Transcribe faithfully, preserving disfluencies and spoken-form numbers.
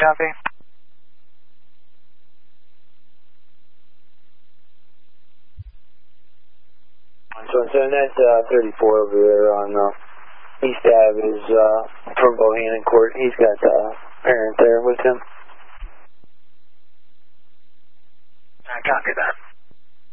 copy. So, so that's uh, thirty-four over there on uh, East Ave is uh, from Bohannon Court. He's got a uh, parent there with him. I copy that.